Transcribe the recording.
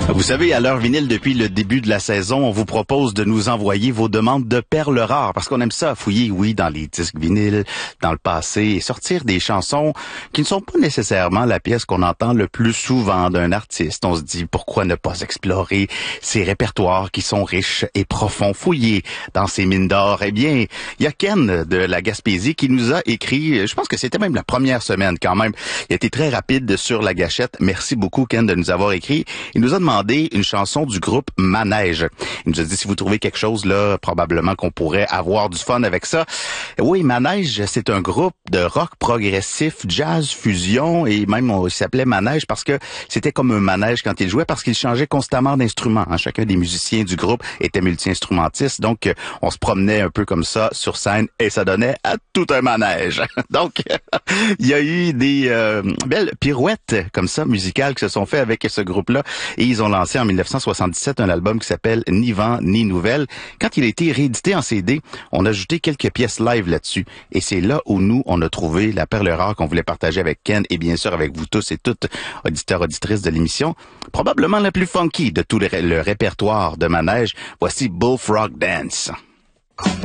Vous savez, à l'heure vinyle, depuis le début de la saison, on vous propose de nous envoyer vos demandes de perles rares, parce qu'on aime ça, fouiller, oui, dans les disques vinyles, dans le passé, et sortir des chansons qui ne sont pas nécessairement la pièce qu'on entend le plus souvent d'un artiste. On se dit, pourquoi ne pas explorer ces répertoires qui sont riches et profonds, fouiller dans ces mines d'or? Eh bien, il y a Ken de la Gaspésie qui nous a écrit, je pense que c'était même la première semaine quand même. Il a été très rapide sur la gâchette. Merci beaucoup, Ken, de nous avoir écrit. Il nous a demandé une chanson du groupe Manège. Il nous a dit si vous trouvez quelque chose là, probablement qu'on pourrait avoir du fun avec ça. Oui, Manège, c'est un groupe de rock progressif, jazz, fusion, et même il s'appelait Manège parce que c'était comme un manège quand il jouait, parce qu'il changeait constamment d'instruments. Hein. Chacun des musiciens du groupe était multi-instrumentiste, donc on se promenait un peu comme ça sur scène et ça donnait à tout un manège. Donc, il y a eu des belles pirouettes comme ça, musicales, qui se sont faites avec ce groupe-là, et ils ont lancé en 1977 un album qui s'appelle Ni vent ni nouvelle. Quand il a été réédité en CD, on a ajouté quelques pièces live là-dessus. Et c'est là où nous, on a trouvé la perle rare qu'on voulait partager avec Ken et bien sûr avec vous tous et toutes, auditeurs, auditrices de l'émission. Probablement la plus funky de tout le répertoire de Manège. Voici Bullfrog Dance.